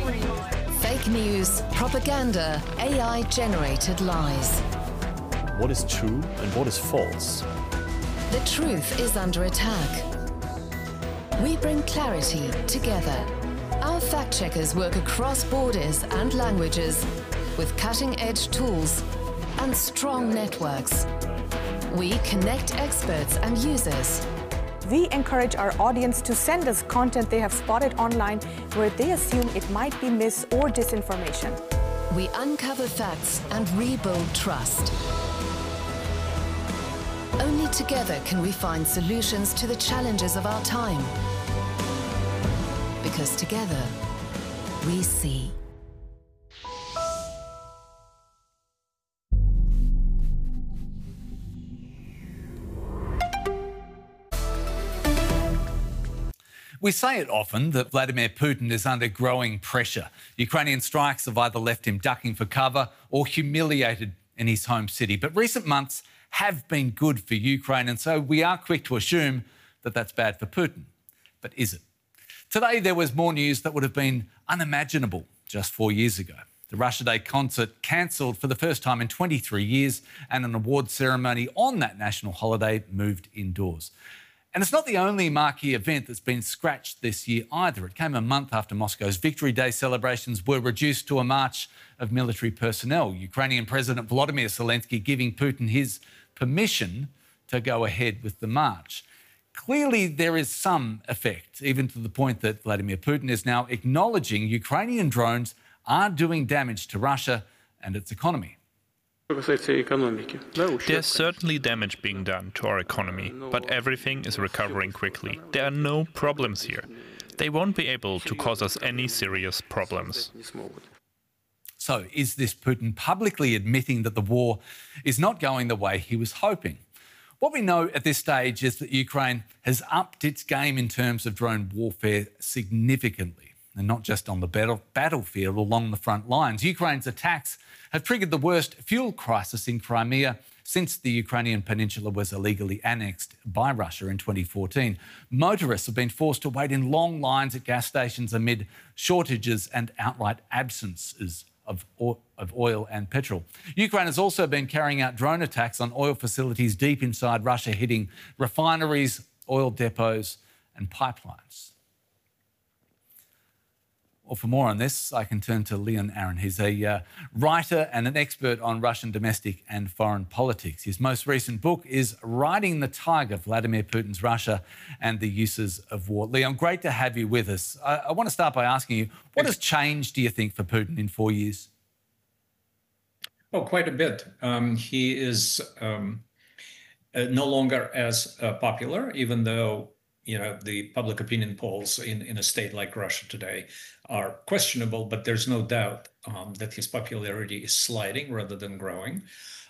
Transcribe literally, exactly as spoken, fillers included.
Fake news, propaganda, A I-generated lies. What is true and what is false? The truth is under attack. We bring clarity together. Our fact-checkers work across borders and languages with cutting-edge tools and strong networks. We connect experts and users. We encourage our audience to send us content they have spotted online where they assume it might be mis- or disinformation. We uncover facts and rebuild trust. Only together can we find solutions to the challenges of our time. Because together, we see. We say it often that Vladimir Putin is under growing pressure. Ukrainian strikes have either left him ducking for cover or humiliated in his home city. But recent months have been good for Ukraine, and so we are quick to assume that that's bad for Putin. But is it? Today there was more news that would have been unimaginable just four years ago. The Russia Day concert cancelled for the first time in twenty-three years, and an award ceremony on that national holiday moved indoors. And it's not the only marquee event that's been scratched this year either. It came a month after Moscow's Victory Day celebrations were reduced to a march of military personnel. Ukrainian President Volodymyr Zelensky giving Putin his permission to go ahead with the march. Clearly, there is some effect, even to the point that Vladimir Putin is now acknowledging Ukrainian drones are doing damage to Russia and its economy. There's certainly damage being done to our economy, but everything is recovering quickly. There are no problems here. They won't be able to cause us any serious problems. So, is this Putin publicly admitting that the war is not going the way he was hoping? What we know at this stage is that Ukraine has upped its game in terms of drone warfare significantly, and not just on the battle battlefield along the front lines. Ukraine's attacks have triggered the worst fuel crisis in Crimea since the Ukrainian peninsula was illegally annexed by Russia in twenty fourteen. Motorists have been forced to wait in long lines at gas stations amid shortages and outright absences of, of oil and petrol. Ukraine has also been carrying out drone attacks on oil facilities deep inside Russia, hitting refineries, oil depots and pipelines. Well, for more on this, I can turn to Leon Aron. He's a uh, writer and an expert on Russian domestic and foreign politics. His most recent book is Riding the Tiger, Vladimir Putin's Russia and the Uses of War. Leon, great to have you with us. I, I want to start by asking you, what has changed, do you think, for Putin in four years? Oh, quite a bit. Um, he is um, uh, no longer as uh, popular, even though you know, the public opinion polls in, in a state like Russia today are questionable, but there's no doubt um, that his popularity is sliding rather than growing.